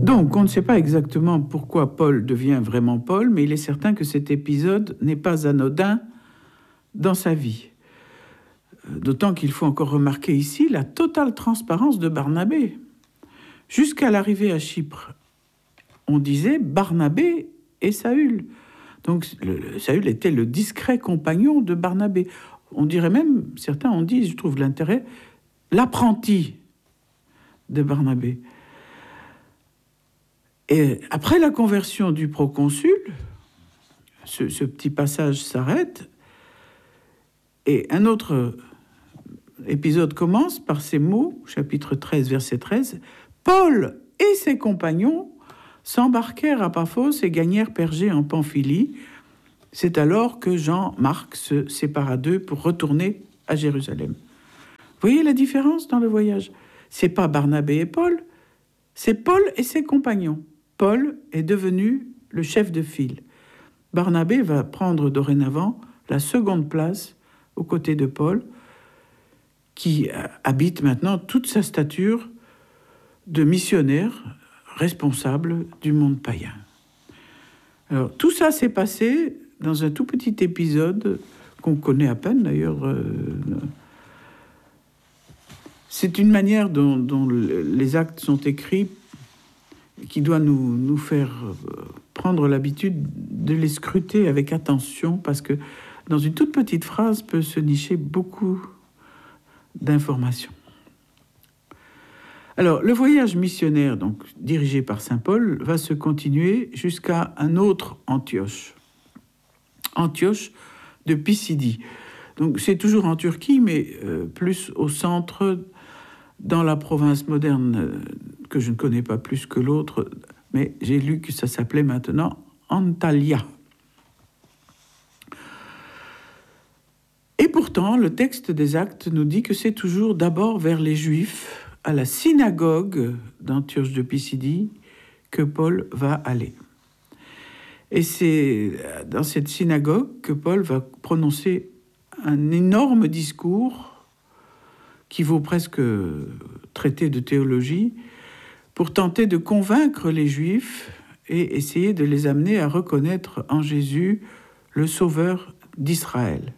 Donc, on ne sait pas exactement pourquoi Paul devient vraiment Paul, mais il est certain que cet épisode n'est pas anodin dans sa vie. D'autant qu'il faut encore remarquer ici la totale transparence de Barnabé. Jusqu'à l'arrivée à Chypre, on disait Barnabé et Saül. Donc, Saül était le discret compagnon de Barnabé. On dirait même, certains ont dit, je trouve l'intérêt, l'apprenti de Barnabé. Et après la conversion du proconsul, ce petit passage s'arrête et un autre épisode commence par ces mots, chapitre 13, verset 13. « Paul et ses compagnons s'embarquèrent à Paphos et gagnèrent Pergé en Pamphylie. C'est alors que Jean-Marc se sépara d'eux pour retourner à Jérusalem. » Vous voyez la différence dans le voyage ? C'est pas Barnabé et Paul, c'est Paul et ses compagnons. Paul est devenu le chef de file. Barnabé va prendre dorénavant la seconde place aux côtés de Paul, qui habite maintenant toute sa stature de missionnaire responsable du monde païen. Alors, tout ça s'est passé dans un tout petit épisode qu'on connaît à peine d'ailleurs. C'est une manière dont les actes sont écrits qui doit nous faire prendre l'habitude de les scruter avec attention, parce que dans une toute petite phrase peut se nicher beaucoup d'informations. Alors, le voyage missionnaire, donc dirigé par saint Paul, va se continuer jusqu'à un autre Antioche. Antioche de Pisidie. Donc, c'est toujours en Turquie, mais plus au centre, dans la province moderne que je ne connais pas plus que l'autre, mais j'ai lu que ça s'appelait maintenant Antalya. Et pourtant, le texte des Actes nous dit que c'est toujours d'abord vers les Juifs, à la synagogue d'Antioche de Pisidie, que Paul va aller. Et c'est dans cette synagogue que Paul va prononcer un énorme discours qui vaut presque traité de théologie, pour tenter de convaincre les Juifs et essayer de les amener à reconnaître en Jésus le Sauveur d'Israël.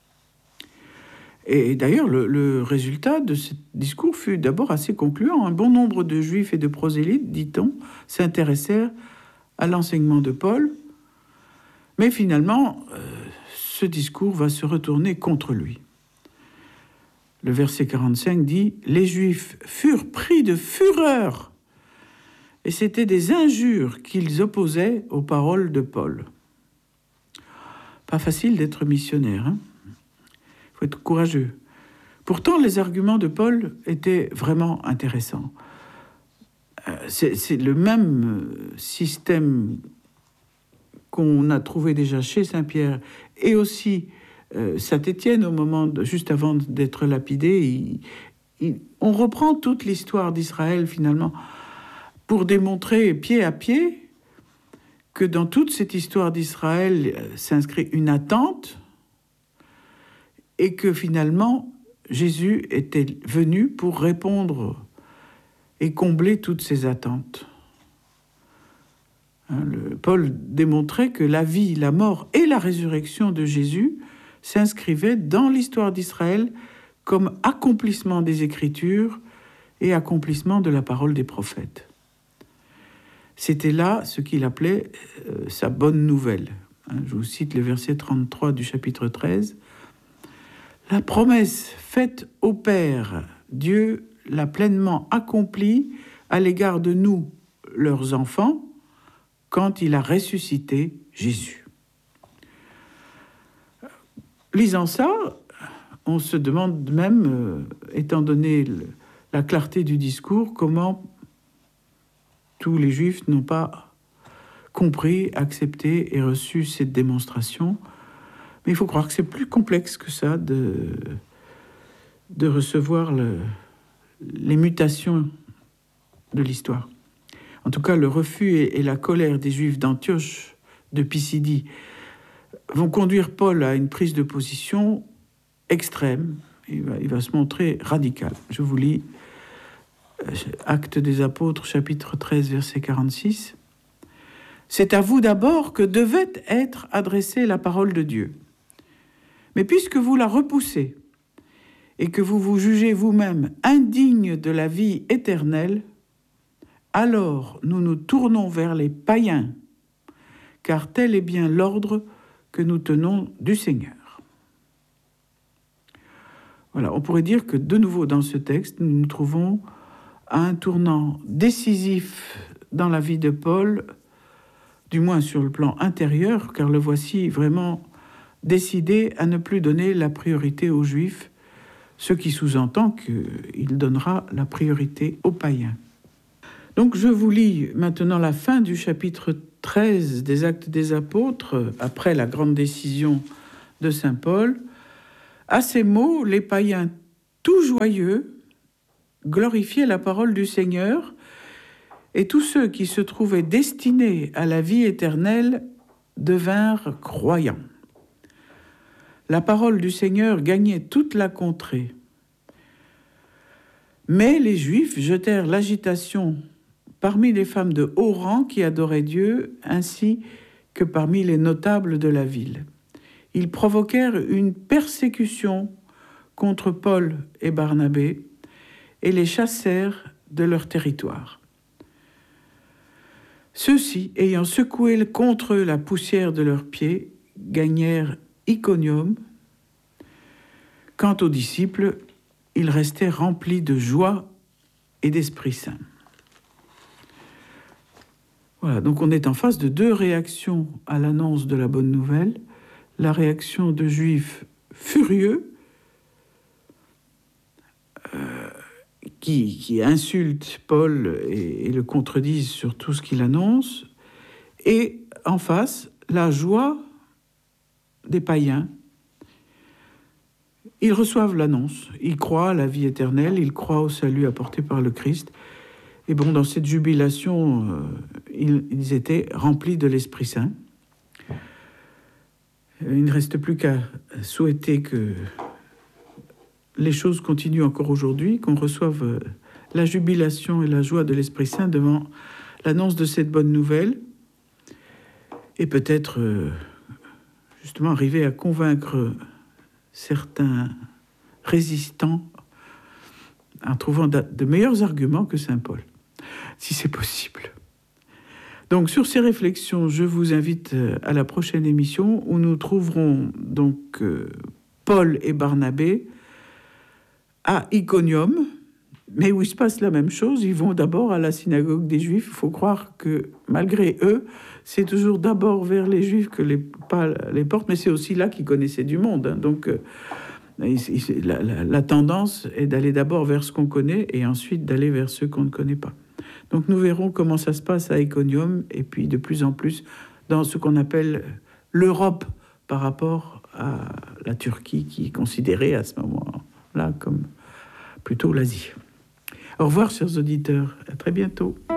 Et d'ailleurs, le résultat de ce discours fut d'abord assez concluant. Un bon nombre de Juifs et de prosélytes, dit-on, s'intéressèrent à l'enseignement de Paul, mais finalement, ce discours va se retourner contre lui. Le verset 45 dit « Les Juifs furent pris de fureur, et c'était des injures qu'ils opposaient aux paroles de Paul. » Pas facile d'être missionnaire, hein ? Il faut être courageux. Pourtant, les arguments de Paul étaient vraiment intéressants. C'est le même système qu'on a trouvé déjà chez Saint-Pierre et aussi Saint-Étienne, juste avant d'être lapidé. On reprend toute l'histoire d'Israël, finalement, pour démontrer pied à pied que dans toute cette histoire d'Israël s'inscrit une attente et que finalement, Jésus était venu pour répondre et combler toutes ces attentes. Paul démontrait que la vie, la mort et la résurrection de Jésus s'inscrivaient dans l'histoire d'Israël comme accomplissement des Écritures et accomplissement de la parole des prophètes. C'était là ce qu'il appelait sa bonne nouvelle. Je vous cite le verset 33 du chapitre 13. « La promesse faite au Père, Dieu l'a pleinement accomplie à l'égard de nous, leurs enfants, quand il a ressuscité Jésus. » Lisant ça, on se demande même, étant donné la clarté du discours, comment tous les Juifs n'ont pas compris, accepté et reçu cette démonstration. Mais il faut croire que c'est plus complexe que ça de recevoir les mutations de l'histoire. En tout cas, le refus et la colère des Juifs d'Antioche, de Pisidie, vont conduire Paul à une prise de position extrême. Il va se montrer radical. Je vous lis Actes des Apôtres, chapitre 13, verset 46. C'est à vous d'abord que devait être adressée la parole de Dieu. Mais puisque vous la repoussez et que vous vous jugez vous-même indigne de la vie éternelle, alors nous nous tournons vers les païens, car tel est bien l'ordre que nous tenons du Seigneur. Voilà, on pourrait dire que de nouveau dans ce texte, nous nous trouvons à un tournant décisif dans la vie de Paul, du moins sur le plan intérieur, car le voici vraiment décidé à ne plus donner la priorité aux Juifs, ce qui sous-entend qu'il donnera la priorité aux païens. Donc je vous lis maintenant la fin du chapitre 13 des Actes des Apôtres, après la grande décision de saint Paul. À ces mots, les païens tout joyeux glorifiaient la parole du Seigneur, et tous ceux qui se trouvaient destinés à la vie éternelle devinrent croyants. La parole du Seigneur gagnait toute la contrée. Mais les Juifs jetèrent l'agitation parmi les femmes de haut rang qui adoraient Dieu, ainsi que parmi les notables de la ville. Ils provoquèrent une persécution contre Paul et Barnabé et les chassèrent de leur territoire. Ceux-ci, ayant secoué contre eux la poussière de leurs pieds, gagnèrent Iconium. Quant aux disciples, ils restaient remplis de joie et d'Esprit Saint. Voilà, donc on est en face de deux réactions à l'annonce de la bonne nouvelle. La réaction de Juifs furieux qui insultent Paul et le contredisent sur tout ce qu'il annonce. Et en face, la joie des païens. Ils reçoivent l'annonce, ils croient à la vie éternelle, ils croient au salut apporté par le Christ. Et bon, dans cette jubilation, ils étaient remplis de l'Esprit Saint. Il ne reste plus qu'à souhaiter que les choses continuent encore aujourd'hui, qu'on reçoive la jubilation et la joie de l'Esprit Saint devant l'annonce de cette bonne nouvelle, et peut-être justement arriver à convaincre certains résistants en trouvant de meilleurs arguments que saint Paul, si c'est possible. Donc sur ces réflexions, je vous invite à la prochaine émission où nous trouverons donc Paul et Barnabé à Iconium, mais où il se passe la même chose. Ils vont d'abord à la synagogue des Juifs. Il faut croire que malgré eux, c'est toujours d'abord vers les Juifs que les portes, mais c'est aussi là qu'ils connaissaient du monde. Hein. Donc la tendance est d'aller d'abord vers ce qu'on connaît et ensuite d'aller vers ceux qu'on ne connaît pas. Donc nous verrons comment ça se passe à Iconium et puis de plus en plus dans ce qu'on appelle l'Europe par rapport à la Turquie qui est considérée à ce moment-là comme plutôt l'Asie. Au revoir chers auditeurs, à très bientôt.